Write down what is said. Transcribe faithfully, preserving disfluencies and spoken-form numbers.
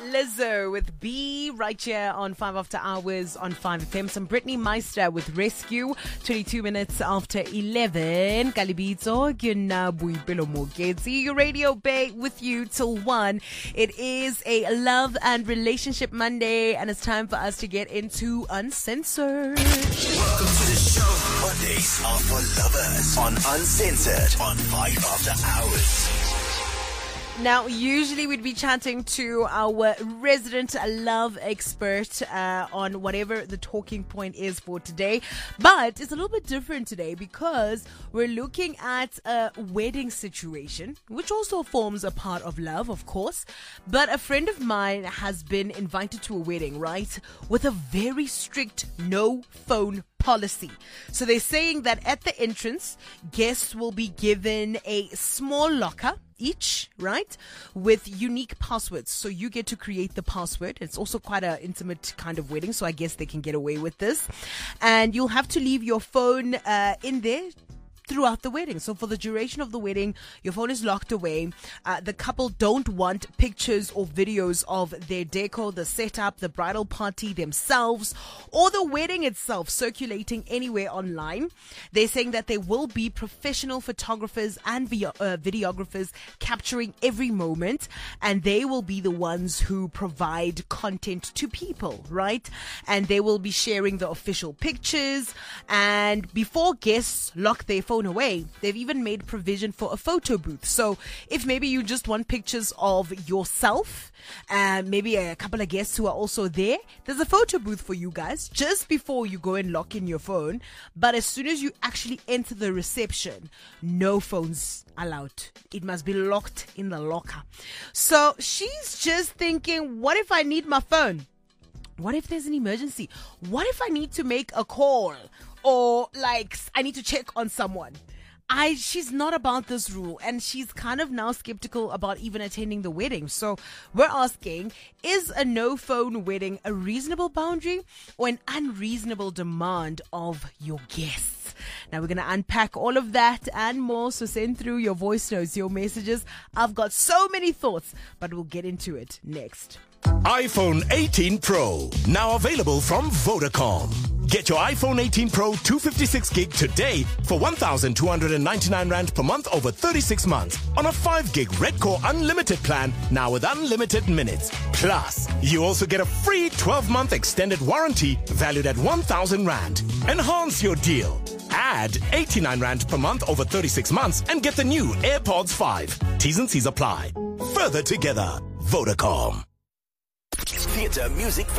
Lizzo with B right here on five After Hours on five F M. Some Brittany Meister with Rescue, twenty-two minutes after eleven. Kalibito, Gyunabui Mogezi, Radio Bay with you till one. It is a love and relationship Monday, and it's time for us to get into Uncensored. Welcome to the show. Mondays are for lovers on Uncensored on five After Hours. Now, usually we'd be chatting to our resident love expert uh, on whatever the talking point is for today. But it's a little bit different today because we're looking at a wedding situation, which also forms a part of love, of course. But a friend of mine has been invited to a wedding, right, with a very strict no phone policy. So they're saying that at the entrance, guests will be given a small locker each, right, with unique passwords. So you get to create the password. It's also quite an intimate kind of wedding, so I guess they can get away with this. And you'll have to leave your phone uh, in there throughout the wedding. So for the duration of the wedding, your phone is locked away. Uh, the couple don't want pictures or videos of their decor, the setup, the bridal party themselves, or the wedding itself circulating anywhere online. They're saying that there will be professional photographers and vi- uh, videographers capturing every moment, and they will be the ones who provide content to people, right? And they will be sharing the official pictures. And before guests lock their phone away, they've even made provision for a photo booth. So if maybe you just want pictures of yourself and maybe a couple of guests who are also there, there's a photo booth for you guys just before you go and lock in your phone. But as soon as you actually enter the reception, no phones allowed. It must be locked in the locker. So she's just thinking, what if I need my phone? What if there's an emergency? What if I need to make a call? Or like I need to check on someone? I she's not about this rule, and she's kind of now skeptical about even attending the wedding. So we're asking, is a no phone wedding a reasonable boundary or an unreasonable demand of your guests? Now we're going to unpack all of that and more, so send through your voice notes, your messages. I've got so many thoughts, but we'll get into it next. iPhone eighteen Pro, now available from Vodacom. Get your iPhone eighteen Pro two fifty-six gig today for one thousand two hundred ninety-nine rand per month over thirty-six months on a five gig Red Core Unlimited plan, now with unlimited minutes. Plus, you also get a free twelve month extended warranty valued at one thousand rand. Enhance your deal. Add eighty-nine rand per month over thirty-six months and get the new AirPods five. T's and C's apply. Further together, Vodacom. Theatre music.